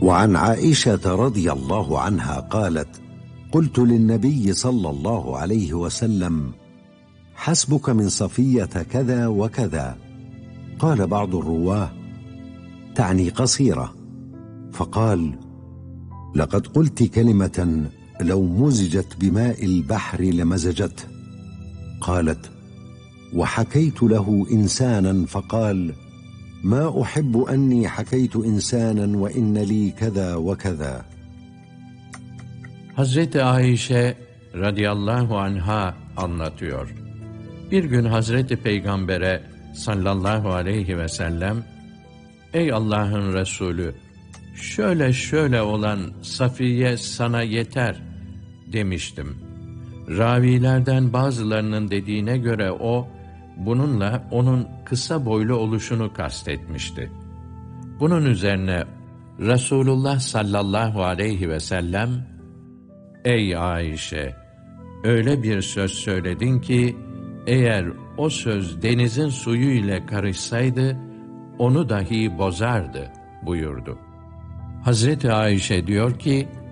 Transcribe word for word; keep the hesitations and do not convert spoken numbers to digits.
وعن عائشة رضي الله عنها قالت: قلت للنبي صلى الله عليه وسلم: حسبك من صفية كذا وكذا. قال بعض الرواه: تعني قصيرة. فقال: لقد قلت كلمة لو مزجت بماء البحر لمزجته. قالت: وحكيت له إنسانا فقال: ما أحب أني حكيت إنسانا وإن لي كذا وكذا. Hazreti Ayşe radıyallahu anha anlatıyor. Bir gün Hazreti Peygamber'e sallallahu aleyhi ve sellem, ey Allah'ın Resulü, şöyle şöyle olan Safiye sana yeter demiştim. Ravilerden bazılarının dediğine göre o, bununla onun kısa boylu oluşunu kastetmişti. Bunun üzerine Resulullah sallallahu aleyhi ve sellem, ey Ayşe, öyle bir söz söyledin ki, eğer o söz denizin suyu ile karışsaydı, onu dahi bozardı buyurdu. Hazreti Ayşe diyor ki,